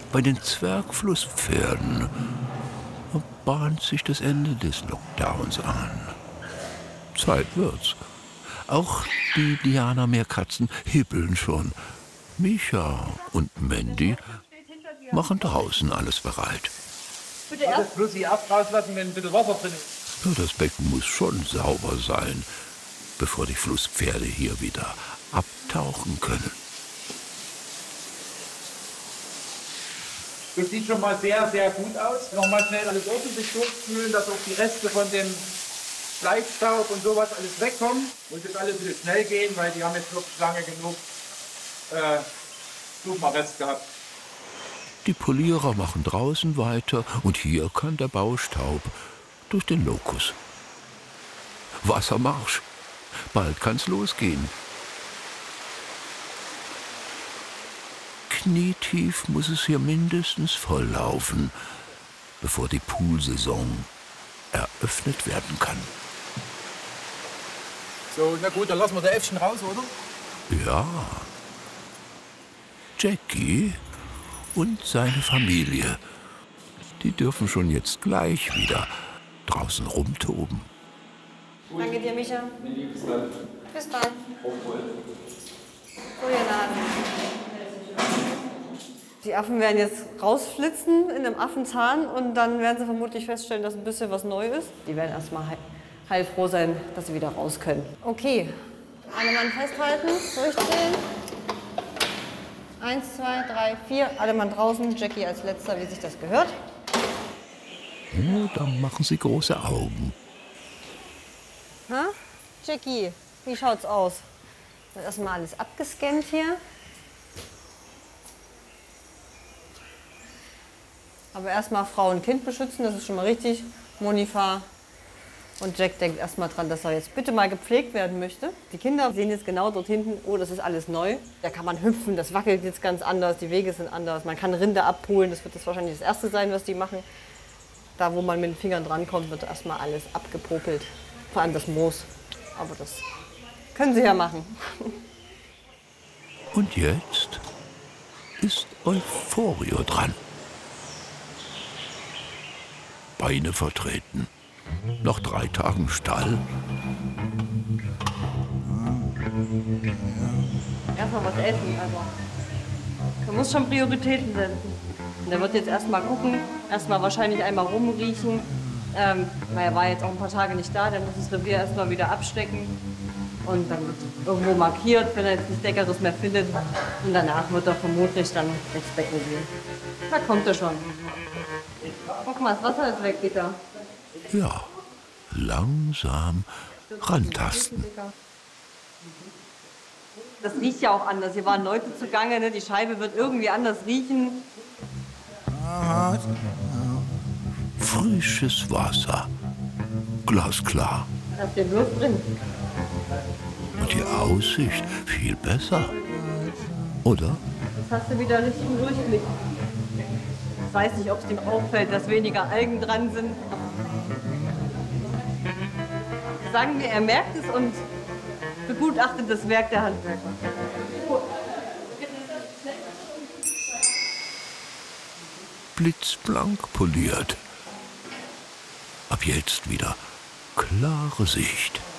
Bei den Zwergflusspferden bahnt sich das Ende des Lockdowns an. Zeit wird's. Auch die Diana-Meerkatzen hibbeln schon. Micha und Mandy machen draußen alles bereit. Bitte erst bloß die Ast rauslassen, wenn ein bisschen Wasser drin ist. Ja, das Becken muss schon sauber sein, bevor die Flusspferde hier wieder abtauchen können. Das sieht schon mal sehr, sehr gut aus. Nochmal schnell alles ordentlich durchspülen, dass auch die Reste von dem Fleischstaub und sowas alles wegkommen. Muss jetzt alles ein bisschen schnell gehen, weil die haben jetzt wirklich lange genug Blumenrest gehabt. Die Polierer machen draußen weiter und hier kann der Baustaub durch den Lokus. Wassermarsch. Bald kann's losgehen. Knietief muss es hier mindestens volllaufen, bevor die Poolsaison eröffnet werden kann. So, na gut, dann lassen wir der Äffchen raus, oder? Ja. Jackie und seine Familie, die dürfen schon jetzt gleich wieder draußen rumtoben. Danke dir, Micha. Bis dann. So, ihr Laden. Die Affen werden jetzt rausflitzen in einem Affenzahn und dann werden sie vermutlich feststellen, dass ein bisschen was neu ist. Die werden erstmal heilfroh sein, dass sie wieder raus können. Okay, alle Mann festhalten, durchdrehen. 1, 2, 3, 4, alle Mann draußen. Jackie als letzter, wie sich das gehört. Oh, dann machen sie große Augen. Ha? Jackie, wie schaut's aus? Wird erstmal alles abgescannt hier. Aber erstmal Frau und Kind beschützen, das ist schon mal richtig. Monifa und Jack denkt erstmal dran, dass er jetzt bitte mal gepflegt werden möchte. Die Kinder sehen jetzt genau dort hinten, oh, das ist alles neu. Da kann man hüpfen, das wackelt jetzt ganz anders, die Wege sind anders. Man kann Rinder abholen, das wird jetzt wahrscheinlich das Erste sein, was die machen. Da, wo man mit den Fingern drankommt, wird erstmal alles abgepopelt. Vor allem das Moos. Aber das können sie ja machen. Und jetzt ist Euphorio dran. Beine vertreten. Nach 3 Tagen Stall. Erstmal was essen, aber man muss schon Prioritäten setzen. Und er wird jetzt erstmal gucken, erstmal wahrscheinlich einmal rumriechen. Weil er war jetzt auch ein paar Tage nicht da, der muss das Revier erstmal wieder abstecken. Und dann wird irgendwo markiert, wenn er jetzt nichts Leckeres mehr findet. Und danach wird er vermutlich dann ins Becken gehen. Da kommt er schon. Guck mal, das Wasser ist weg, Peter. Ja, langsam rantasten. Das riecht ja auch anders. Hier waren Leute zugange, ne? Die Scheibe wird irgendwie anders riechen. Frisches Wasser. Glasklar. Da ist der Wirt drin. Und die Aussicht viel besser. Oder? Jetzt hast du wieder richtigen Durchblick. Ich weiß nicht, ob es dem auffällt, dass weniger Algen dran sind. Sagen wir, er merkt es und begutachtet das Werk der Handwerker. Blitzblank poliert. Ab jetzt wieder klare Sicht.